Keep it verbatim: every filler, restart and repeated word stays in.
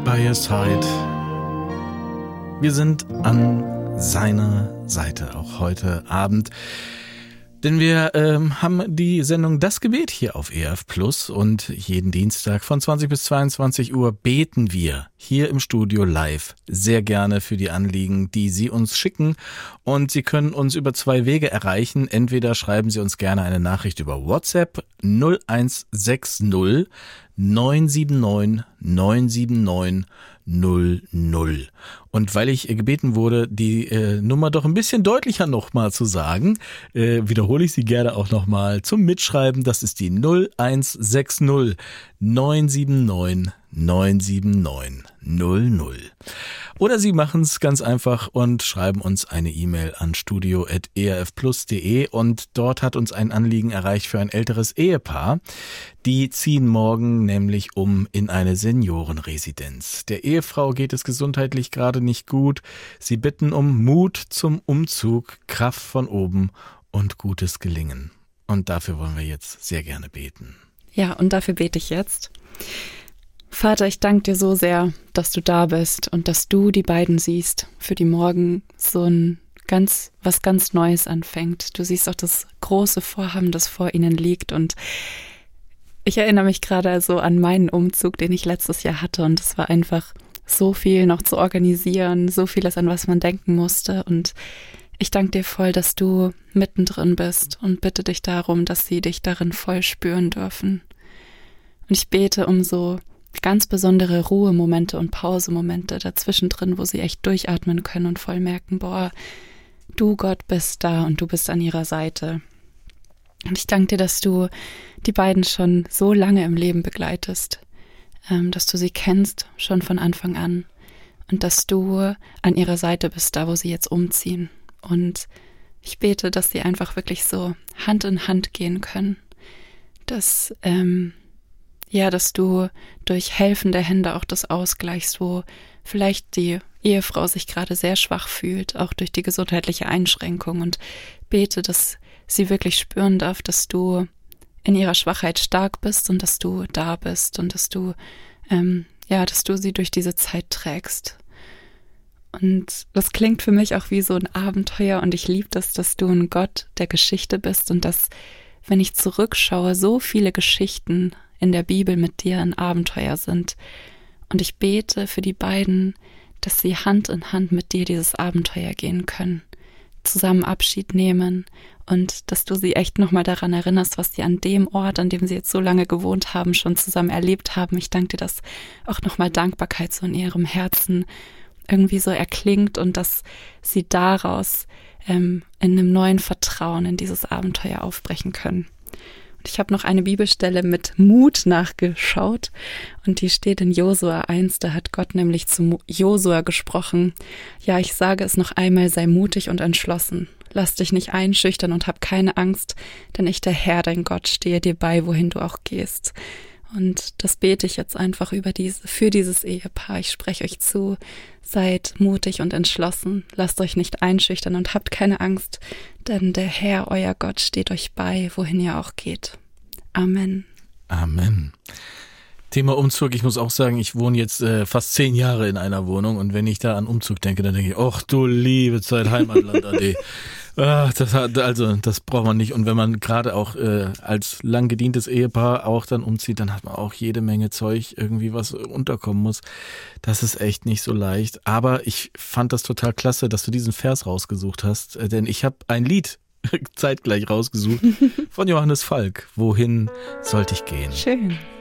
by your side. Wir sind an seiner Seite, auch heute Abend. Denn wir ähm, haben die Sendung Das Gebet hier auf E F Plus und jeden Dienstag von zwanzig bis zweiundzwanzig Uhr beten wir hier im Studio live sehr gerne für die Anliegen, die Sie uns schicken. Und Sie können uns über zwei Wege erreichen. Entweder schreiben Sie uns gerne eine Nachricht über WhatsApp null eins sechs null neun sieben neun neun sieben neun null null. Und weil ich gebeten wurde, die äh, Nummer doch ein bisschen deutlicher nochmal zu sagen, äh, wiederhole ich sie gerne auch nochmal zum Mitschreiben. Das ist die null eins sechs null neun sieben neun neun sieben neun null null. Oder Sie machen es ganz einfach und schreiben uns eine E-Mail an studio at e r f plus punkt d e und dort hat uns ein Anliegen erreicht für ein älteres Ehepaar. Die ziehen morgen nämlich um in eine Seniorenresidenz. Der Ehefrau geht es gesundheitlich gerade nicht gut. Sie bitten um Mut zum Umzug, Kraft von oben und gutes Gelingen. Und dafür wollen wir jetzt sehr gerne beten. Ja, und dafür bete ich jetzt. Vater, ich danke dir so sehr, dass du da bist und dass du die beiden siehst, für die morgen so ein ganz, was ganz Neues anfängt. Du siehst auch das große Vorhaben, das vor ihnen liegt und ich erinnere mich gerade also an meinen Umzug, den ich letztes Jahr hatte und es war einfach so viel noch zu organisieren, so vieles, an was man denken musste und ich danke dir voll, dass du mittendrin bist und bitte dich darum, dass sie dich darin voll spüren dürfen. Und ich bete um so ganz besondere Ruhemomente und Pausemomente dazwischen drin, wo sie echt durchatmen können und voll merken, boah, du Gott bist da und du bist an ihrer Seite. Und ich danke dir, dass du die beiden schon so lange im Leben begleitest, ähm, dass du sie kennst schon von Anfang an und dass du an ihrer Seite bist, da wo sie jetzt umziehen. Und ich bete, dass sie einfach wirklich so Hand in Hand gehen können, dass ähm, ja, dass du durch helfende Hände auch das ausgleichst, wo vielleicht die Ehefrau sich gerade sehr schwach fühlt, auch durch die gesundheitliche Einschränkung und bete, dass sie wirklich spüren darf, dass du in ihrer Schwachheit stark bist und dass du da bist und dass du, ähm, ja, dass du sie durch diese Zeit trägst. Und das klingt für mich auch wie so ein Abenteuer und ich liebe das, dass du ein Gott der Geschichte bist und dass, wenn ich zurückschaue, so viele Geschichten in der Bibel mit dir ein Abenteuer sind. Und ich bete für die beiden, dass sie Hand in Hand mit dir dieses Abenteuer gehen können, zusammen Abschied nehmen und dass du sie echt nochmal daran erinnerst, was sie an dem Ort, an dem sie jetzt so lange gewohnt haben, schon zusammen erlebt haben. Ich danke dir, dass auch nochmal Dankbarkeit so in ihrem Herzen irgendwie so erklingt und dass sie daraus ähm, in einem neuen Vertrauen in dieses Abenteuer aufbrechen können. Und ich habe noch eine Bibelstelle mit Mut nachgeschaut und die steht in Josua eins, da hat Gott nämlich zu Josua gesprochen. Ja, ich sage es noch einmal, sei mutig und entschlossen. Lass dich nicht einschüchtern und hab keine Angst, denn ich, der Herr, dein Gott, stehe dir bei, wohin du auch gehst. Und das bete ich jetzt einfach über diese, für dieses Ehepaar. Ich spreche euch zu, seid mutig und entschlossen, lasst euch nicht einschüchtern und habt keine Angst, denn der Herr, euer Gott, steht euch bei, wohin ihr auch geht. Amen. Amen. Thema Umzug, ich muss auch sagen, ich wohne jetzt äh, fast zehn Jahre in einer Wohnung und wenn ich da an Umzug denke, dann denke ich, ach du liebe Zeit, Heimatland, ade. Ah, das hat, also das braucht man nicht. Und wenn man gerade auch äh, als lang gedientes Ehepaar auch dann umzieht, dann hat man auch jede Menge Zeug, irgendwie was unterkommen muss. Das ist echt nicht so leicht. Aber ich fand das total klasse, dass du diesen Vers rausgesucht hast, äh, denn ich habe ein Lied zeitgleich rausgesucht von Johannes Falk. Wohin sollte ich gehen? Schön.